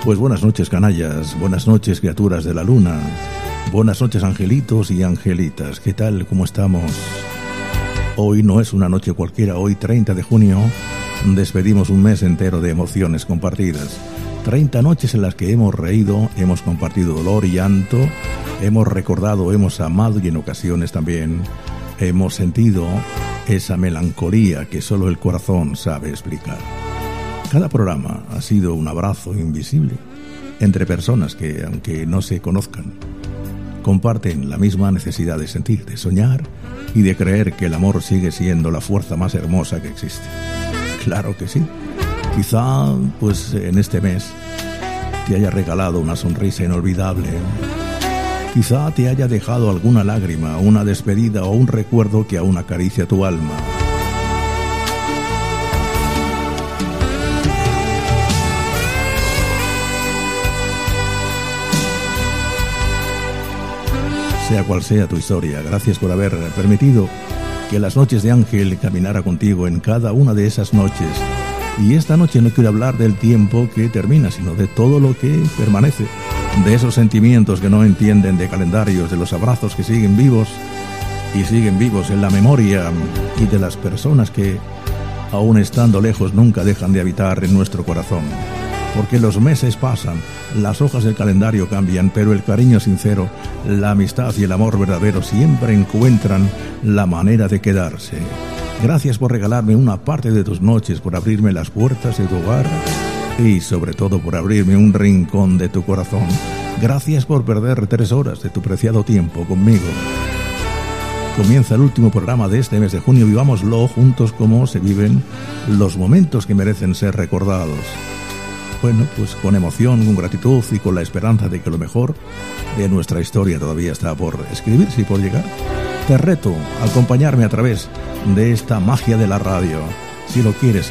Pues buenas noches, canallas, buenas noches, criaturas de la luna, buenas noches, angelitos y angelitas. ¿Qué tal? ¿Cómo estamos? Hoy no es una noche cualquiera, hoy 30 de junio despedimos un mes entero de emociones compartidas. 30 noches en las que hemos reído, hemos compartido dolor y llanto, hemos recordado, hemos amado y en ocasiones también hemos sentido esa melancolía que solo el corazón sabe explicar. Cada programa ha sido un abrazo invisible entre personas que, aunque no se conozcan, comparten la misma necesidad de sentir, de soñar y de creer que el amor sigue siendo la fuerza más hermosa que existe. Claro que sí. Quizá, pues, en este mes te haya regalado una sonrisa inolvidable. Quizá te haya dejado alguna lágrima, una despedida o un recuerdo que aún acaricia tu alma. Sea cual sea tu historia, gracias por haber permitido que las noches de Ángel caminara contigo en cada una de esas noches. Y esta noche no quiero hablar del tiempo que termina, sino de todo lo que permanece, de esos sentimientos que no entienden, de calendarios, de los abrazos que siguen vivos y siguen vivos en la memoria y de las personas que, aún estando lejos, nunca dejan de habitar en nuestro corazón. Porque los meses pasan, las hojas del calendario cambian, pero el cariño sincero, la amistad y el amor verdadero siempre encuentran la manera de quedarse. Gracias por regalarme una parte de tus noches, por abrirme las puertas de tu hogar y sobre todo por abrirme un rincón de tu corazón. Gracias por perder 3 horas de tu preciado tiempo conmigo. Comienza el último programa de este mes de junio. Vivámoslo juntos como se viven los momentos que merecen ser recordados. Bueno, pues con emoción, con gratitud y con la esperanza de que lo mejor de nuestra historia todavía está por escribirse y por llegar. Te reto a acompañarme a través de esta magia de la radio. Si lo quieres,